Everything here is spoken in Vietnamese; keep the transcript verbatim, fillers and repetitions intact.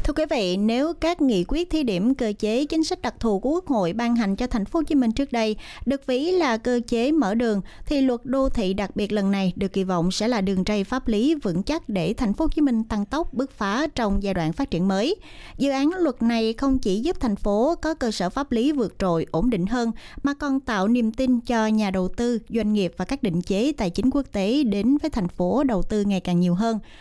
Thưa quý vị, nếu các nghị quyết thí điểm cơ chế chính sách đặc thù của Quốc hội ban hành cho thành phố Hồ Chí Minh trước đây được ví là cơ chế mở đường, thì luật đô thị đặc biệt lần này được kỳ vọng sẽ là đường ray pháp lý vững chắc để thành phố Hồ Chí Minh tăng tốc bứt phá trong giai đoạn phát triển mới. Dự án luật này không chỉ giúp thành phố có cơ sở pháp lý vượt trội, ổn định hơn, mà còn tạo niềm tin cho nhà đầu tư, doanh nghiệp và các định chế tài chính quốc tế đến với thành phố đầu tư ngày càng nhiều hơn.